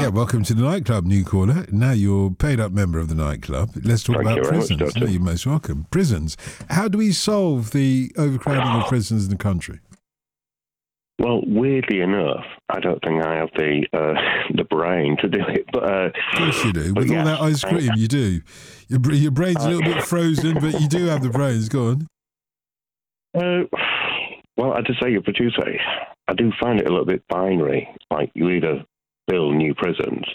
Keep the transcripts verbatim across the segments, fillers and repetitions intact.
Yeah, welcome to the nightclub, new caller. Now you're a paid up member of the nightclub. Let's talk Thank about you very much, prisons. Doctor. No, you're most welcome. Prisons. How do we solve the overcrowding of prisons in the country? Well, weirdly enough, I don't think I have the uh, the brain to do it. But uh, Of course you do. but With all yes, that ice cream, I, you do. Your, br- your brain's a little Uh, bit frozen, but you do have the brains. Go on. uh, well, I just say, your producer, I do find it a little bit binary. Like, you either build new prisons,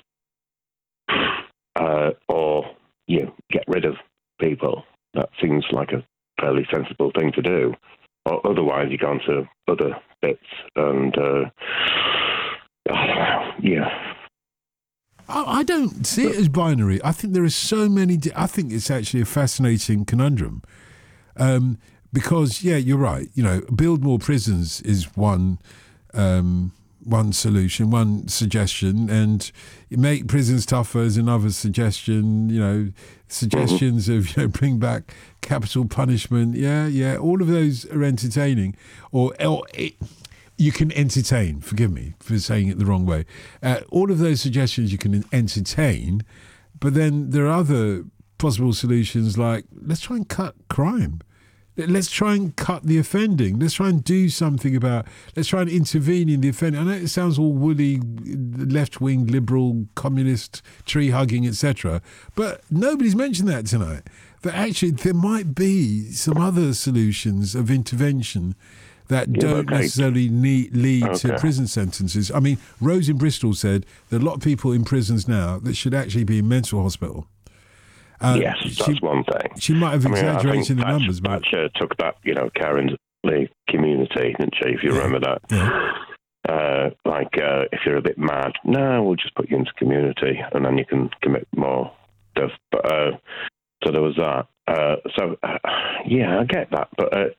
uh, or you get rid of people. That seems like a fairly sensible thing to do. Or otherwise, you go on to other bits, and uh, I don't know. Yeah. I, I don't see it as binary. I think there are so many. Di- I think it's actually a fascinating conundrum. Um, because, yeah, you're right. You know, build more prisons is one um, one solution, one suggestion, and make prisons tougher is another suggestion. You know, suggestions of, you know, bring back capital punishment. Yeah, yeah, all of those are entertaining. Or, or it, you can entertain. Forgive me for saying it the wrong way. Uh, all of those suggestions you can entertain, but then there are other possible solutions like, let's try and cut crime. Let's try and cut the offending. Let's try and do something about, let's try and intervene in the offending. I know it sounds all woolly, left-wing, liberal, communist, tree-hugging, et cetera, but nobody's mentioned that tonight. That actually there might be some other solutions of intervention that Yeah, don't okay. necessarily need, lead Okay. to prison sentences. I mean, Rose in Bristol said there are a lot of people in prisons now that should actually be in mental hospital. Uh, yes, that's she, one thing. she might have I mean, I exaggerated think the Thatcher, numbers, but Thatcher took that, you know, Karen's Lee community, didn't she, if you Yeah. remember that? yeah. Uh, like, uh, if you're a bit mad, no, we'll just put you into community, and then you can commit more stuff. But, uh, so there was that. Uh, so, uh, yeah, I get that. But, uh,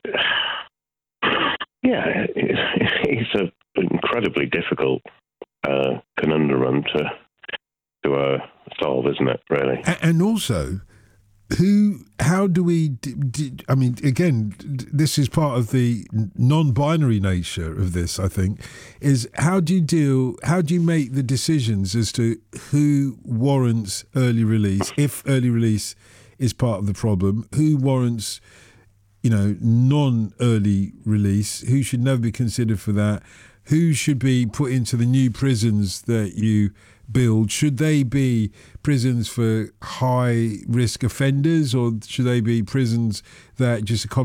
yeah, it, it's an incredibly difficult uh, conundrum to, to uh, solve, isn't it, really? A- And also, who? How do we? D- d- I mean, again, d- this is part of the non-binary nature of this. I think is how do you deal? How do you make the decisions as to who warrants early release? If early release is part of the problem, who warrants, you know, non-early release? Who should never be considered for that? Who should be put into the new prisons that you build? Should they be prisons for high risk offenders, or should they be prisons that just accommodate